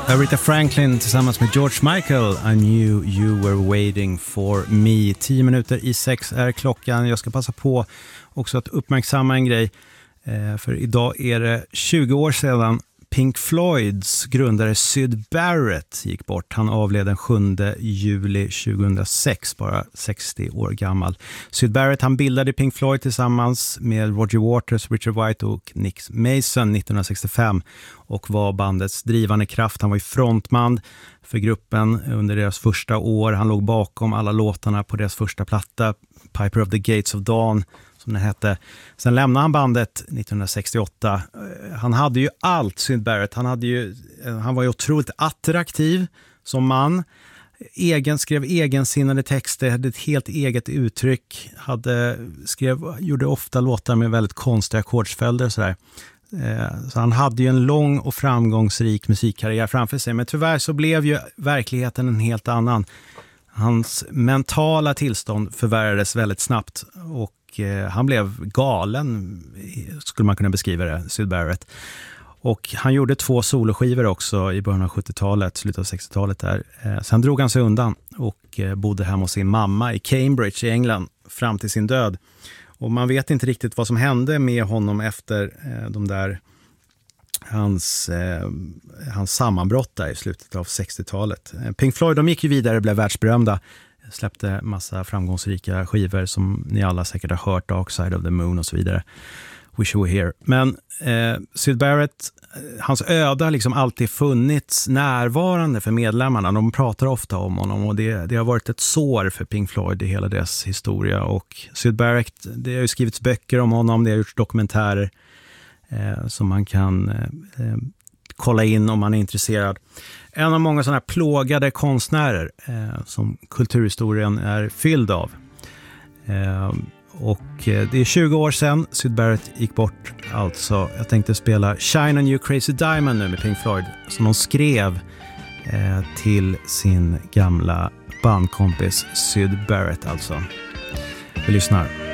Aretha Franklin tillsammans med George Michael, I knew you were waiting for me. 5:10 är klockan. Jag ska passa på också att uppmärksamma en grej. För idag är det 20 år sedan Pink Floyds grundare Syd Barrett gick bort. Han avled den 7 juli 2006, bara 60 år gammal. Syd Barrett, han bildade Pink Floyd tillsammans med Roger Waters, Richard White och Nick Mason 1965 och var bandets drivande kraft. Han var ju frontman för gruppen under deras första år. Han låg bakom alla låtarna på deras första platta, Piper of the Gates of Dawn, som det hette. Sen lämnade han bandet 1968. Han hade ju allt, Syd Barrett. Han var ju otroligt attraktiv som man. Skrev egensinnade texter, hade ett helt eget uttryck. Gjorde ofta låtar med väldigt konstiga ackordsföljder och sådär. Så han hade ju en lång och framgångsrik musikkarriär framför sig. Men tyvärr så blev ju verkligheten en helt annan. Hans mentala tillstånd förvärrades väldigt snabbt och han blev galen, skulle man kunna beskriva det, Syd Barrett. Och han gjorde 2 soloskivor också i början av 70-talet, slutet av 60-talet där. Sen drog han sig undan och bodde hemma hos sin mamma i Cambridge i England fram till sin död. Och man vet inte riktigt vad som hände med honom efter hans sammanbrott där i slutet av 60-talet. Pink Floyd, de gick ju vidare och blev världsberömda. Släppte massa framgångsrika skivor som ni alla säkert har hört, Dark Side of the Moon och så vidare. Wish You Were Here. Men Syd Barrett, hans öde har liksom alltid funnits närvarande för medlemmarna. De pratar ofta om honom och det har varit ett sår för Pink Floyd i hela deras historia. Och Syd Barrett, det har ju skrivits böcker om honom, det har gjorts dokumentärer som man kan kolla in om man är intresserad. En av många sådana här plågade konstnärer som kulturhistorien är fylld av. Och det är 20 år sedan Syd Barrett gick bort. Alltså, jag tänkte spela Shine on You Crazy Diamond nu med Pink Floyd som de skrev till sin gamla bandkompis Syd Barrett alltså. Vi lyssnar.